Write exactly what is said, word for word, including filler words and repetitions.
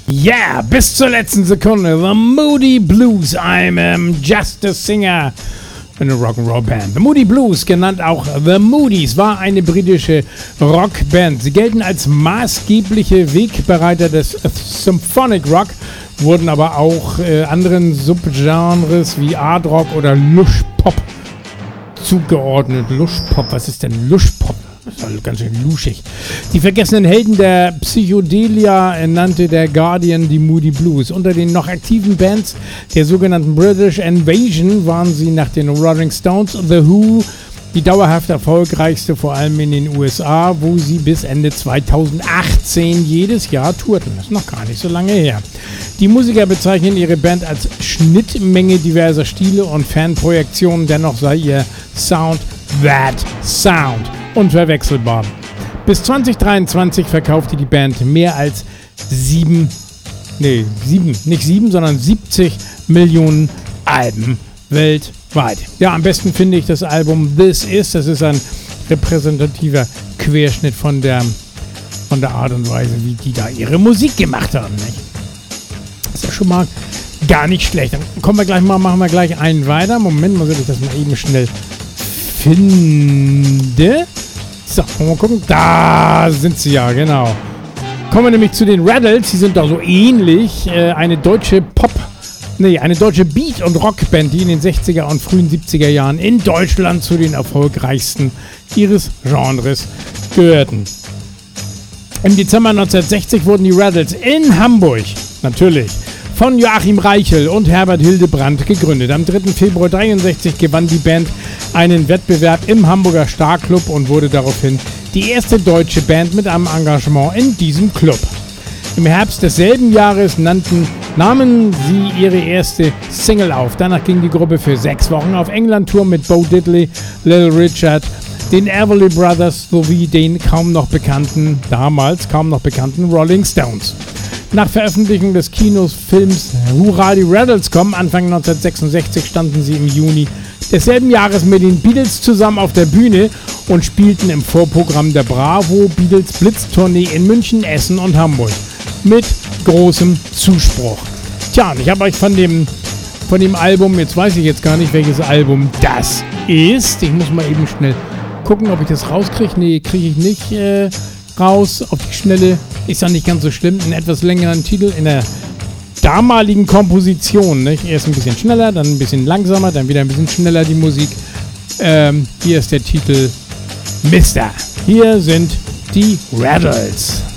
Yeah, bis zur letzten Sekunde. The Moody Blues. I'm um, just a singer in a Rock'n'Roll Band. The Moody Blues, genannt auch The Moodies, war eine britische Rockband. Sie gelten als maßgebliche Wegbereiter des Symphonic Rock, wurden aber auch äh, anderen Subgenres wie Art Rock oder Lush Pop zugeordnet. Lush Pop, was ist denn Lush Pop? Das ist halt ganz schön luschig. Die vergessenen Helden der Psychedelia nannte der Guardian die Moody Blues. Unter den noch aktiven Bands der sogenannten British Invasion waren sie nach den Rolling Stones, The Who, die dauerhaft erfolgreichste, vor allem in den U S A, wo sie bis Ende zweitausendachtzehn jedes Jahr tourten. Das ist noch gar nicht so lange her. Die Musiker bezeichnen ihre Band als Schnittmenge diverser Stile und Fanprojektionen, dennoch sei ihr Sound that Sound unverwechselbar. Bis zwanzig dreiundzwanzig verkaufte die Band mehr als sieben, nee, sieben, nicht sieben, sondern siebzig Millionen Alben weltweit. Ja, am besten finde ich das Album This Is. Das ist ein repräsentativer Querschnitt von der, von der Art und Weise, wie die da ihre Musik gemacht haben. Nicht? Das ist ja schon mal gar nicht schlecht. Dann kommen wir gleich mal, machen wir gleich einen weiter. Moment, muss ich das mal eben schnell finde. So, mal gucken. Da sind sie ja, genau. Kommen wir nämlich zu den Rattles. Die sind doch so ähnlich. Äh, eine deutsche Pop, nee, eine deutsche Beat- und Rockband, die in den sechziger und frühen siebziger Jahren in Deutschland zu den erfolgreichsten ihres Genres gehörten. Im Dezember neunzehnhundertsechzig wurden die Rattles in Hamburg, natürlich, von Joachim Reichel und Herbert Hildebrandt gegründet. Am dritten Februar neunzehnhundertdreiundsechzig gewann die Band einen Wettbewerb im Hamburger Star-Club und wurde daraufhin die erste deutsche Band mit einem Engagement in diesem Club. Im Herbst desselben Jahres nannten, nahmen sie ihre erste Single auf. Danach ging die Gruppe für sechs Wochen auf England-Tour mit Bo Diddley, Little Richard, den Everly Brothers sowie den kaum noch bekannten, damals kaum noch bekannten Rolling Stones. Nach Veröffentlichung des Kinofilms Hurra, die Rattles kommen, Anfang neunzehnhundertsechsundsechzig, standen sie im Juni desselben Jahres mit den Beatles zusammen auf der Bühne und spielten im Vorprogramm der Bravo Beatles Blitztournee in München, Essen und Hamburg. Mit großem Zuspruch. Tja, und ich habe euch von dem, von dem Album, jetzt weiß ich jetzt gar nicht, welches Album das ist. Ich muss mal eben schnell gucken, ob ich das rauskriege. Nee, kriege ich nicht äh, raus auf die Schnelle. Ist ja nicht ganz so schlimm. Einen etwas längeren Titel in der damaligen Komposition. Nicht? Erst ein bisschen schneller, dann ein bisschen langsamer, dann wieder ein bisschen schneller die Musik. Ähm, hier ist der Titel Mister. Hier sind die Rattles.